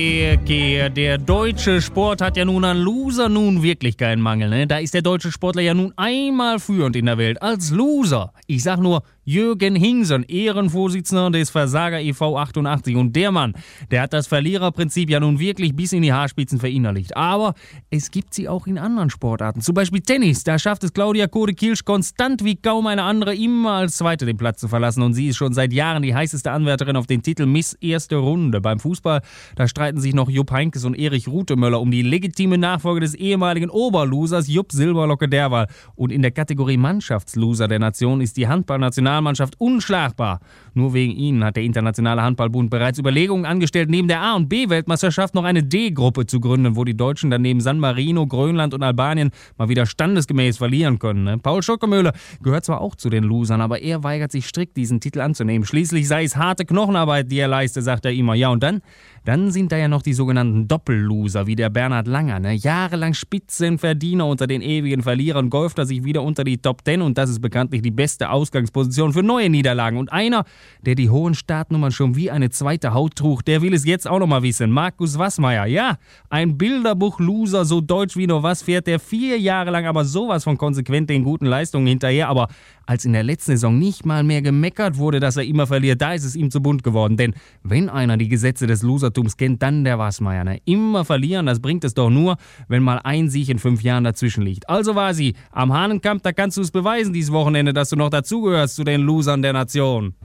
Okay, der deutsche Sport hat ja nun an Loser nun wirklich keinen Mangel, ne? Da ist der deutsche Sportler ja nun einmal führend in der Welt als Loser. Ich sag nur Jürgen Hingsen, Ehrenvorsitzender des Versager e.V. 88. Und der Mann, der hat das Verliererprinzip ja nun wirklich bis in die Haarspitzen verinnerlicht. Aber es gibt sie auch in anderen Sportarten. Zum Beispiel Tennis. Da schafft es Claudia Kohde-Kilsch konstant wie kaum eine andere immer als Zweite den Platz zu verlassen. Und sie ist schon seit Jahren die heißeste Anwärterin auf den Titel Miss Erste Runde. Beim Fußball, da streiten sich noch Jupp Heynckes und Erich Rutemöller um die legitime Nachfolge des ehemaligen Oberlosers Jupp Silberlocke Derwal. Und in der Kategorie Mannschaftsloser der Nation ist die Handballnationalmannschaft unschlagbar. Nur wegen ihnen hat der Internationale Handballbund bereits Überlegungen angestellt, neben der A- und B-Weltmeisterschaft noch eine D-Gruppe zu gründen, wo die Deutschen dann neben San Marino, Grönland und Albanien mal wieder standesgemäß verlieren können. Ne? Paul Schockemöhle gehört zwar auch zu den Losern, aber er weigert sich strikt, diesen Titel anzunehmen. Schließlich sei es harte Knochenarbeit, die er leiste, sagt er immer. Ja, und dann sind da ja noch die sogenannten Doppelloser, wie der Bernhard Langer. Ne? Jahrelang Spitzenverdiener unter den ewigen Verlierern, golft er sich wieder unter die Top 10 und das ist bekanntlich die beste Ausgangsposition für neue Niederlagen. Und einer, der die hohen Startnummern schon wie eine zweite Haut trug, der will es jetzt auch noch mal wissen. Markus Wassmeier, ja, ein Bilderbuch-Loser, so deutsch wie nur was, fährt der 4 Jahre lang aber sowas von konsequent den guten Leistungen hinterher. Aber als in der letzten Saison nicht mal mehr gemeckert wurde, dass er immer verliert, da ist es ihm zu bunt geworden. Denn wenn einer die Gesetze des Losertums kennt, dann der Wassmeier. Ne? Immer verlieren, das bringt es doch nur, wenn mal ein Sieg in 5 Jahren dazwischen liegt. Also war sie am Hahnenkampf, da kannst du es beweisen dieses Wochenende, dass du noch dazugehörst zu den Losern der Nation.